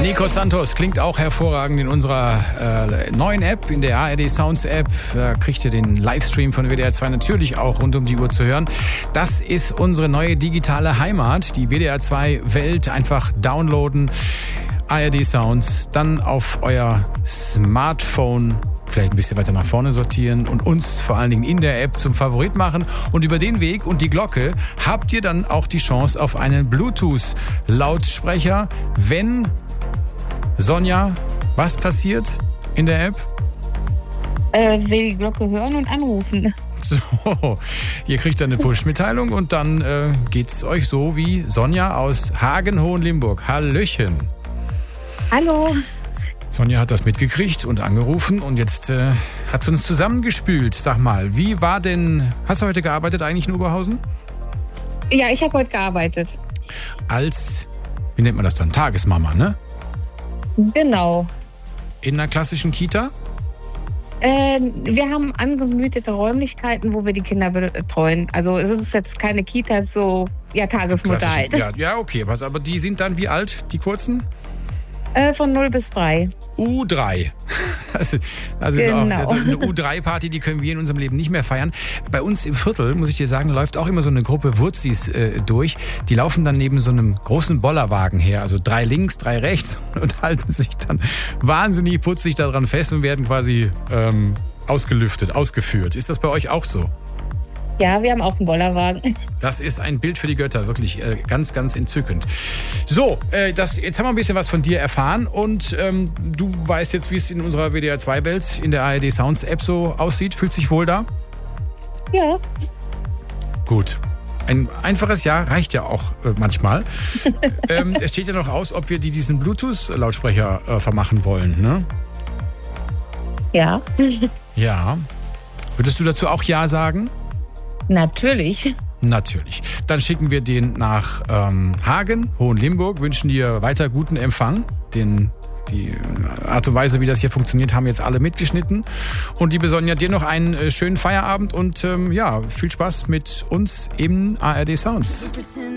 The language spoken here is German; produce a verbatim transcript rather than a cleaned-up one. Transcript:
Nico Santos klingt auch hervorragend in unserer äh, neuen App, in der A R D Sounds App. Da kriegt ihr den Livestream von W D R zwei natürlich auch rund um die Uhr zu hören. Das ist unsere neue digitale Heimat, die W D R zwei Welt. Einfach downloaden, A R D Sounds, dann auf euer Smartphone vielleicht ein bisschen weiter nach vorne sortieren und uns vor allen Dingen in der App zum Favorit machen. Und über den Weg und die Glocke habt ihr dann auch die Chance auf einen Bluetooth-Lautsprecher. Wenn, Sonja, was passiert in der App? Äh, will die Glocke hören und anrufen. So, ihr kriegt dann eine Push-Mitteilung und dann äh, geht's euch so wie Sonja aus Hagen-Hohenlimburg. Hallöchen. Hallo. Sonja hat das mitgekriegt und angerufen und jetzt äh, hat sie uns zusammengespült. Sag mal, wie war denn, hast du heute gearbeitet eigentlich in Oberhausen? Ja, ich habe heute gearbeitet. Als, wie nennt man das dann, Tagesmama, ne? Genau. In einer klassischen Kita? Äh, wir haben angemietete Räumlichkeiten, wo wir die Kinder betreuen. Also es ist jetzt keine Kita, es ist so, ja, Tagesmutter halt. Ja, ja, okay, was, aber die sind dann wie alt, die kurzen? Äh, von null bis drei. U drei. Das, das ist Genau. auch also eine U drei Party, die können wir in unserem Leben nicht mehr feiern. Bei uns im Viertel, muss ich dir sagen, läuft auch immer so eine Gruppe Wurzis äh, durch. Die laufen dann neben so einem großen Bollerwagen her. Also drei links, drei rechts und halten sich dann wahnsinnig putzig daran fest und werden quasi ähm, ausgelüftet, ausgeführt. Ist das bei euch auch so? Ja, wir haben auch einen Bollerwagen. Das ist ein Bild für die Götter, wirklich äh, ganz, ganz entzückend. So, äh, das, jetzt haben wir ein bisschen was von dir erfahren und ähm, du weißt jetzt, wie es in unserer W D R zwei Welt in der A R D Sounds App so aussieht. Fühlst dich wohl da? Ja. Gut. Ein einfaches Ja reicht ja auch äh, manchmal. ähm, es steht ja noch aus, ob wir die, diesen Bluetooth-Lautsprecher äh, vermachen wollen, ne? Ja. Ja. Würdest du dazu auch Ja sagen? Natürlich. Natürlich. Dann schicken wir den nach ähm, Hagen, Hohenlimburg, wünschen dir weiter guten Empfang. Den, die Art und Weise, wie das hier funktioniert, haben jetzt alle mitgeschnitten. Und liebe Sonja, dir noch einen äh, schönen Feierabend und ähm, ja, viel Spaß mit uns im A R D Sounds.